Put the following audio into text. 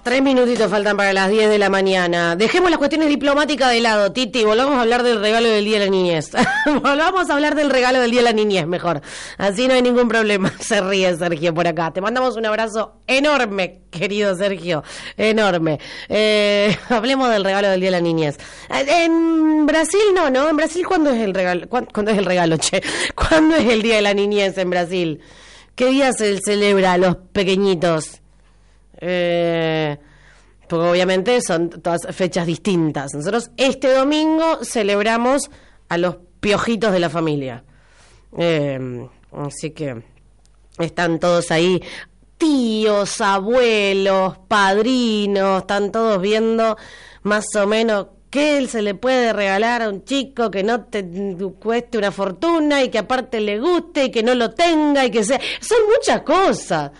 3 minutitos faltan para las 10 de la mañana. Dejemos las cuestiones diplomáticas de lado, Titi. Volvamos a hablar del regalo del Día de la Niñez. Volvamos a hablar del regalo del Día de la Niñez, mejor. Así no hay ningún problema. Se ríe Sergio por acá. Te mandamos un abrazo enorme, querido Sergio. Enorme. Hablemos del regalo del Día de la Niñez. En Brasil no. En Brasil, ¿cuándo es el regalo? ¿Cuándo es el regalo, che? ¿Cuándo es el Día de la Niñez en Brasil? ¿Qué día se celebra a los pequeñitos? Porque obviamente son todas fechas distintas. Nosotros este domingo celebramos a los piojitos de la familia. Así que están todos ahí, tíos, abuelos, padrinos, están todos viendo más o menos qué se le puede regalar a un chico que no te cueste una fortuna y que aparte le guste y que no lo tenga y que sea... Son muchas cosas.